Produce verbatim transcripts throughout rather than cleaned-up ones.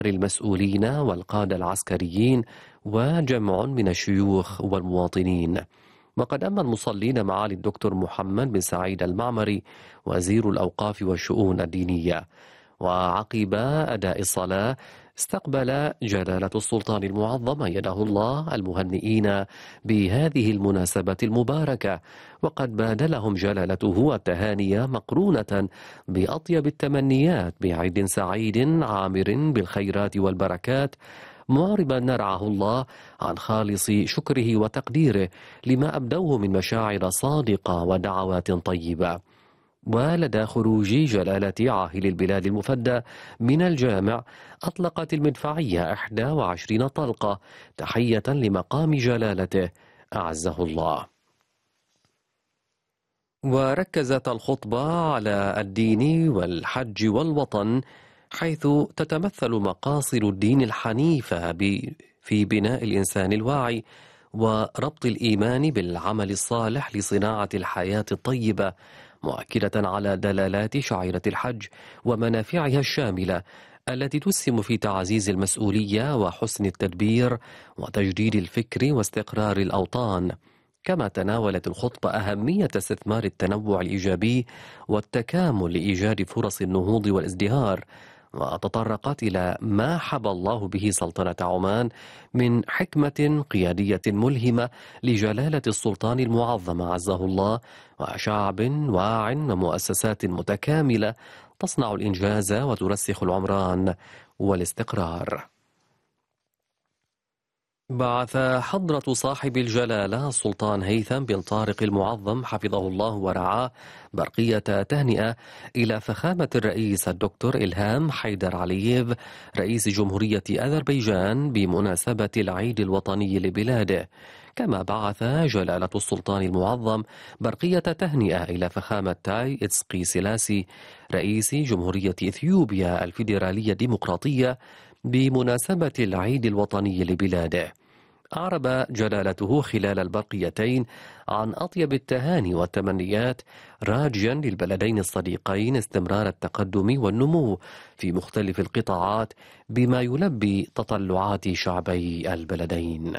المسؤولين والقادة العسكريين وجمع من الشيوخ والمواطنين. وقد أما المصلين معالي الدكتور محمد بن سعيد المعمري وزير الأوقاف والشؤون الدينية. وعقب أداء الصلاة استقبل جلالة السلطان المعظم أيده الله المهنئين بهذه المناسبة المباركة، وقد بادلهم جلالته التهاني مقرونة بأطيب التمنيات بعيد سعيد عامر بالخيرات والبركات، معربا نرعه الله عن خالص شكره وتقديره لما أبدوه من مشاعر صادقة ودعوات طيبة. ولدى خروج جلالة عاهل البلاد المفدى من الجامع أطلقت المدفعية إحدى وعشرين طلقة تحية لمقام جلالته أعزه الله. وركزت الخطبة على الدين والحج والوطن، حيث تتمثل مقاصد الدين الحنيفة في بناء الإنسان الواعي وربط الإيمان بالعمل الصالح لصناعة الحياة الطيبة، مؤكدة على دلالات شعيرة الحج ومنافعها الشاملة التي تسهم في تعزيز المسؤولية وحسن التدبير وتجديد الفكر واستقرار الأوطان. كما تناولت الخطبة أهمية استثمار التنوع الإيجابي والتكامل لإيجاد فرص النهوض والازدهار، وتطرقت إلى ما حبى الله به سلطنة عمان من حكمة قيادية ملهمة لجلالة السلطان المعظم عزه الله، وشعب واع ومؤسسات متكاملة تصنع الإنجاز وترسخ العمران والاستقرار. بعث حضرة صاحب الجلالة السلطان هيثم بن طارق المعظم حفظه الله ورعاه برقية تهنئة إلى فخامة الرئيس الدكتور إلهام حيدر علييف رئيس جمهورية أذربيجان بمناسبة العيد الوطني لبلاده. كما بعث جلالة السلطان المعظم برقية تهنئة إلى فخامة تاي إتسقي سلاسي رئيس جمهورية إثيوبيا الفيدرالية الديمقراطية بمناسبة العيد الوطني لبلاده. أعرب جلالته خلال البرقيتين عن أطيب التهاني والتمنيات، راجيا للبلدين الصديقين استمرار التقدم والنمو في مختلف القطاعات بما يلبي تطلعات شعبي البلدين.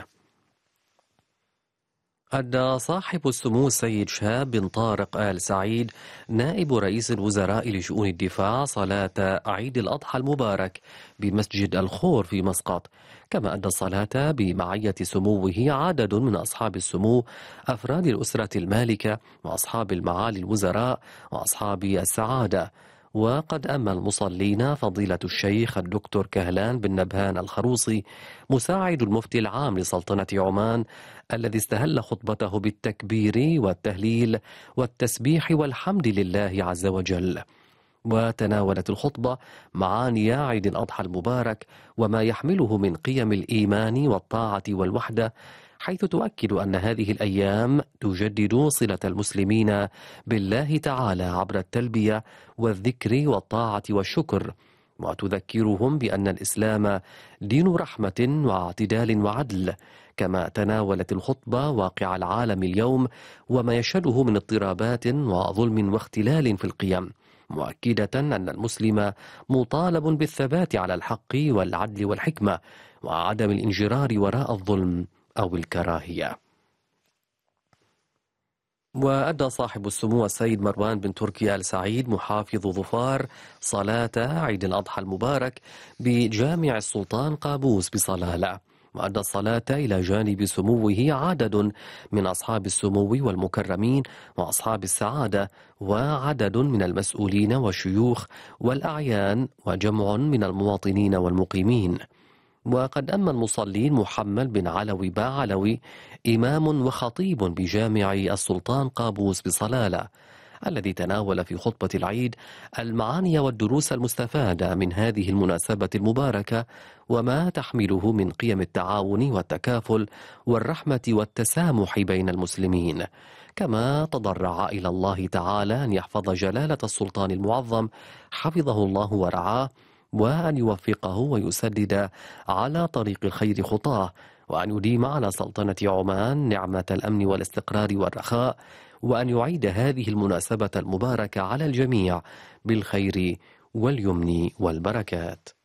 أدى صاحب السمو السيد شهاب بن طارق آل سعيد نائب رئيس الوزراء لشؤون الدفاع صلاة عيد الأضحى المبارك بمسجد الخور في مسقط. كما أدى الصلاة بمعية سموه عدد من أصحاب السمو أفراد الأسرة المالكة وأصحاب المعالي الوزراء وأصحاب السعادة. وقد أما المصلين فضيلة الشيخ الدكتور كهلان بن نبهان الخروصي مساعد المفتي العام لسلطنة عمان، الذي استهل خطبته بالتكبير والتهليل والتسبيح والحمد لله عز وجل. وتناولت الخطبة معاني عيد الأضحى المبارك وما يحمله من قيم الإيمان والطاعة والوحدة، حيث تؤكد أن هذه الأيام تجدد صلة المسلمين بالله تعالى عبر التلبية والذكر والطاعة والشكر، وتذكرهم بأن الإسلام دين رحمة واعتدال وعدل. كما تناولت الخطبة واقع العالم اليوم وما يشهده من اضطرابات وظلم واختلال في القيم، مؤكدة أن المسلم مطالب بالثبات على الحق والعدل والحكمة وعدم الانجرار وراء الظلم أو الكراهية. وأدى صاحب السمو السيد مروان بن تركي آل سعيد محافظ ظفار صلاة عيد الأضحى المبارك بجامع السلطان قابوس بصلالة، وأدى الصلاة إلى جانب سموه عدد من أصحاب السمو والمكرمين وأصحاب السعادة وعدد من المسؤولين والشيوخ والأعيان وجمع من المواطنين والمقيمين. وقد أما المصلين محمد بن علوي با علوي إمام وخطيب بجامع السلطان قابوس بصلالة، الذي تناول في خطبة العيد المعاني والدروس المستفادة من هذه المناسبة المباركة وما تحمله من قيم التعاون والتكافل والرحمة والتسامح بين المسلمين. كما تضرع إلى الله تعالى أن يحفظ جلالة السلطان المعظم حفظه الله ورعاه، وأن يوفقه ويسدد على طريق الخير خطاه، وأن يديم على سلطنة عمان نعمة الأمن والاستقرار والرخاء، وأن يعيد هذه المناسبة المباركة على الجميع بالخير واليمن والبركات.